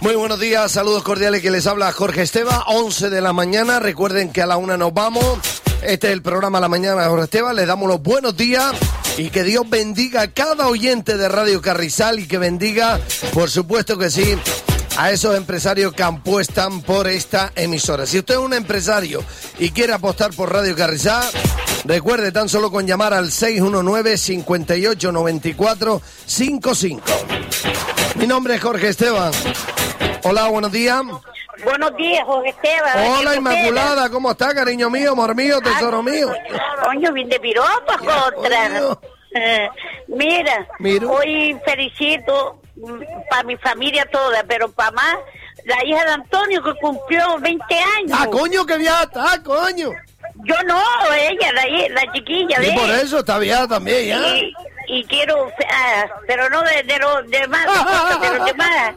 Muy buenos días, saludos cordiales, que les habla Jorge Esteva, 11 de la mañana, recuerden que a la 1 nos vamos, este es el programa La Mañana de Jorge Esteva, les damos los buenos días y que Dios bendiga a cada oyente de Radio Carrizal y que bendiga, por supuesto que sí, a esos empresarios que apuestan por esta emisora. Si usted es un empresario y quiere apostar por Radio Carrizal, recuerde tan solo con llamar al 619-5894-55. Mi nombre es Jorge Esteban. Hola, buenos días. Buenos días, Jorge Esteban. Hola, Inmaculada, ¿cómo está, cariño mío, amor mío, tesoro mío? Coño, bien de piropa, contra. Mira, hoy felicito para mi familia toda, pero para más, la hija de Antonio que cumplió 20 años. Ah, coño, que vieja está, coño. Yo no, ella, la chiquilla. Y por eso está vieja también, ¿ya? Y quiero, pero no de los demás, de los demás.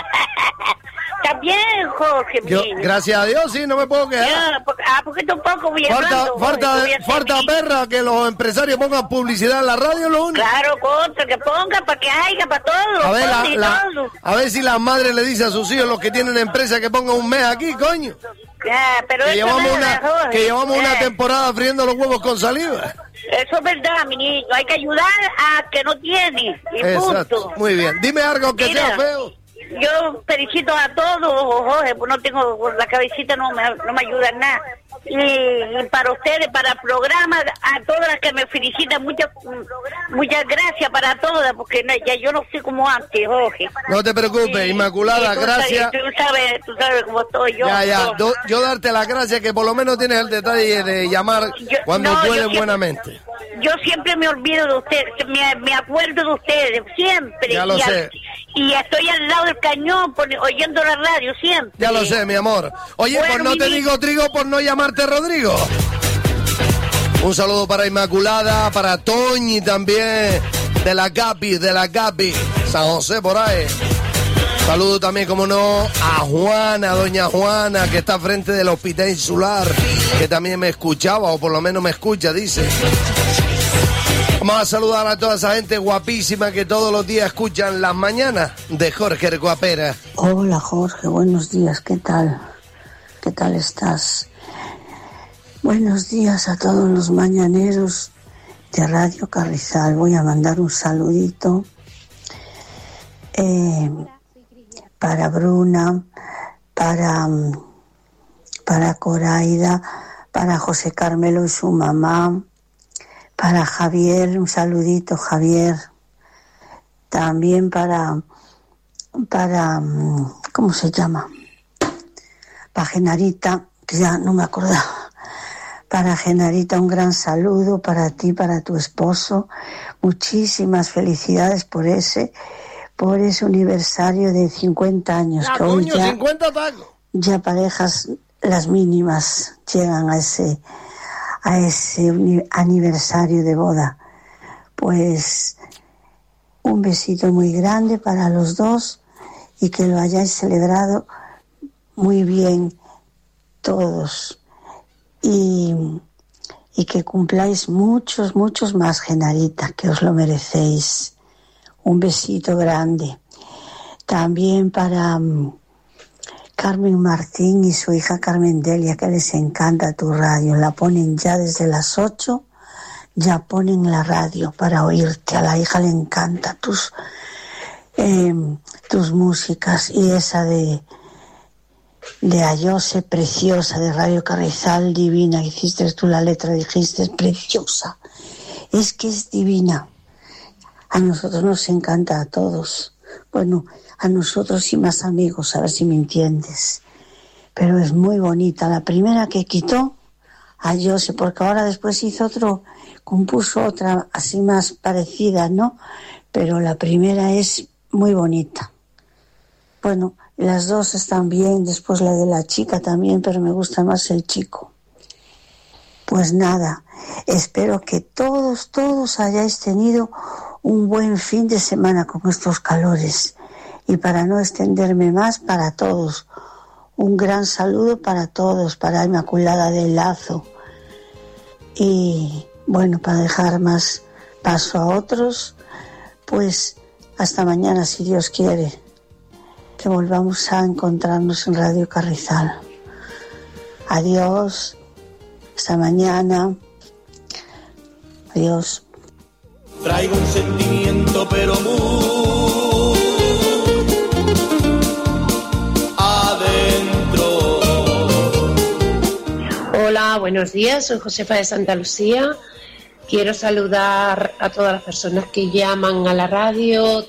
También, Jorge, gracias a Dios, sí, no me puedo quedar. Porque tampoco voy falta perra que los empresarios pongan publicidad en la radio, lo único. Claro, contra, que pongan para que haya para todos. A ver si las madres le dicen a sus hijos, los que tienen empresa, que pongan un mes aquí, coño. Pero que llevamos una temporada friendo los huevos con saliva. Eso es verdad, mi niño. Hay que ayudar a que no tiene. Y exacto. Punto. Muy bien. Dime algo que sea feo. Yo felicito a todos, Jorge, pues no tengo, la cabecita no me ayuda en nada. Y para ustedes, para el programa, a todas las que me felicitan, muchas gracias para todas, porque ya yo no soy como antes, Jorge. No te preocupes, Inmaculada, gracias. Tú sabes cómo estoy yo. Yo darte las gracias que por lo menos tienes el detalle de llamar cuando puedes buenamente. Yo siempre me olvido de ustedes, me acuerdo de ustedes, siempre. Ya lo sé. Y estoy al lado del cañón, oyendo la radio siempre. Ya lo sé, mi amor. Oye, bueno, pues no te digo trigo por no llamarte Rodrigo. Un saludo para Inmaculada, para Toñi también, de la Gapi, San José por ahí. Saludo también, como no, a Juana, doña Juana, que está frente del Hospital Insular, que también me escuchaba, o por lo menos me escucha, dice. Vamos a saludar a toda esa gente guapísima que todos los días escuchan Las Mañanas de Jorge el Guapera. Hola, Jorge, buenos días, ¿qué tal? ¿Qué tal estás? Buenos días a todos los mañaneros de Radio Carrizal. Voy a mandar un saludito para Bruna, para Coraida, para José Carmelo y su mamá, para Javier, un saludito, Javier. También para ¿cómo se llama? Para Genarita, que ya no me acordaba. Para Genarita, un gran saludo para ti, para tu esposo. Muchísimas felicidades por ese aniversario de 50 años. Que hoy ya, 50 tacos. Ya parejas las mínimas llegan a ese aniversario de boda. Pues un besito muy grande para los dos y que lo hayáis celebrado muy bien todos y que cumpláis muchos más, Genarita, que os lo merecéis. Un besito grande. También para Carmen Martín y su hija Carmen Delia, que les encanta tu radio. La ponen ya desde las 8, ya ponen la radio para oírte. A la hija le encanta tus músicas, y esa de Ayose, preciosa, de Radio Carrizal, divina. Hiciste tú la letra, dijiste, preciosa. Es que es divina. A nosotros nos encanta, a todos. Bueno, a nosotros y más amigos, a ver si me entiendes. Pero es muy bonita. La primera que quitó, Ayose, porque ahora después compuso otra así más parecida, ¿no? Pero la primera es muy bonita. Bueno, las dos están bien, después la de la chica también, pero me gusta más el chico. Pues nada, espero que todos hayáis tenido un buen fin de semana con estos calores. Y para no extenderme más, para todos, un gran saludo para todos, para Inmaculada del Lazo. Y bueno, para dejar más paso a otros, pues hasta mañana si Dios quiere. que volvamos a encontrarnos en Radio Carrizal. Adiós, hasta mañana. Adiós. Traigo un sentimiento pero muy adentro. Hola, buenos días, soy Josefa de Santa Lucía. Quiero saludar a todas las personas que llaman a la radio,